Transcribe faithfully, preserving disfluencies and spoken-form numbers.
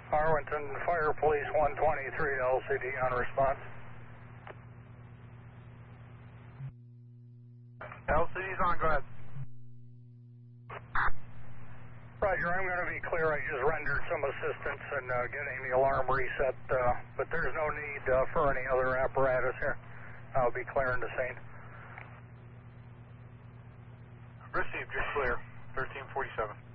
Arlington Fire Police one twenty-three L C D on response. L C D's on, go ahead. Roger, I'm going to be clear. I just rendered some assistance in uh, getting the alarm reset, uh, but there's no need uh, for any other apparatus here. I'll be clearing the scene. Received, you're clear. thirteen forty-seven.